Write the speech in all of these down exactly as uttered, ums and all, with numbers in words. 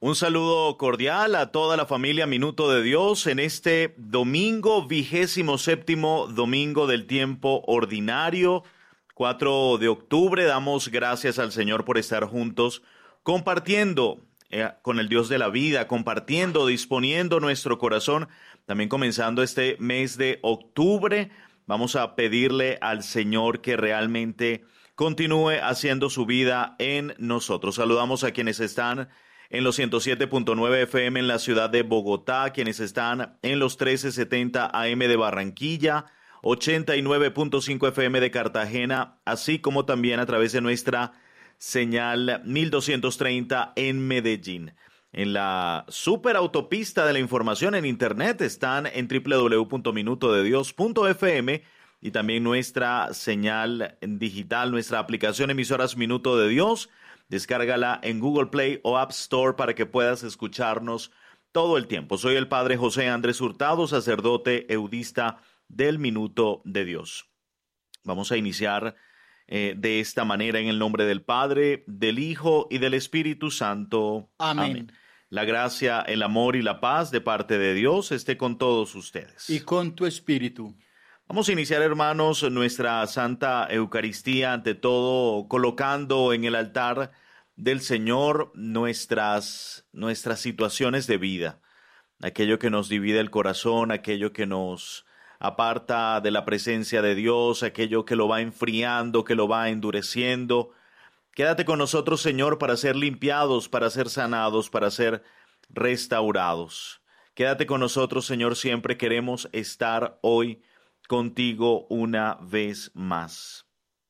Un saludo cordial a toda la familia Minuto de Dios en este domingo, vigésimo séptimo domingo del tiempo ordinario, cuatro de octubre. Damos gracias al Señor por estar juntos, compartiendo eh, con el Dios de la vida, compartiendo, disponiendo nuestro corazón. También comenzando este mes de octubre, vamos a pedirle al Señor que realmente continúe haciendo su vida en nosotros. Saludamos a quienes están en los ciento siete punto nueve F M en la ciudad de Bogotá, quienes están en los trece setenta A M de Barranquilla, ochenta y nueve punto cinco F M de Cartagena, así como también a través de nuestra señal mil doscientos treinta en Medellín. En la superautopista de la información en internet están en doble u doble u doble u punto minuto de dios punto F M y también nuestra señal digital, nuestra aplicación Emisoras Minuto de Dios. Descárgala en Google Play o App Store para que puedas escucharnos todo el tiempo. Soy el Padre José Andrés Hurtado, sacerdote eudista del Minuto de Dios. Vamos a iniciar eh, de esta manera en el nombre del Padre, del Hijo y del Espíritu Santo. Amén. Amén. La gracia, el amor y la paz de parte de Dios esté con todos ustedes. Y con tu espíritu. Vamos a iniciar, hermanos, nuestra Santa Eucaristía, ante todo colocando en el altar del Señor nuestras, nuestras situaciones de vida, aquello que nos divide el corazón, aquello que nos aparta de la presencia de Dios, aquello que lo va enfriando, que lo va endureciendo. Quédate con nosotros, Señor, para ser limpiados, para ser sanados, para ser restaurados. Quédate con nosotros, Señor, siempre queremos estar hoy contigo una vez más.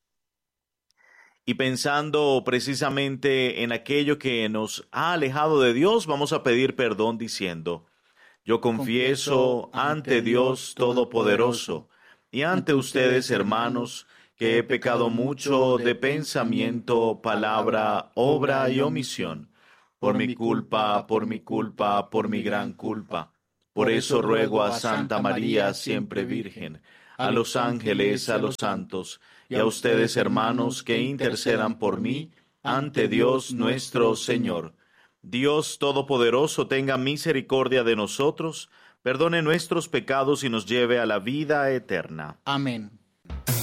Y pensando precisamente en aquello que nos ha alejado de Dios, vamos a pedir perdón diciendo: yo confieso ante Dios Todopoderoso y ante ustedes, hermanos, que he pecado mucho de pensamiento, palabra, obra y omisión, por mi culpa, por mi culpa, por mi gran culpa. Por eso ruego a Santa María, siempre Virgen, a los ángeles, a los santos, y a ustedes, hermanos, que intercedan por mí ante Dios nuestro Señor. Dios Todopoderoso tenga misericordia de nosotros, perdone nuestros pecados y nos lleve a la vida eterna. Amén.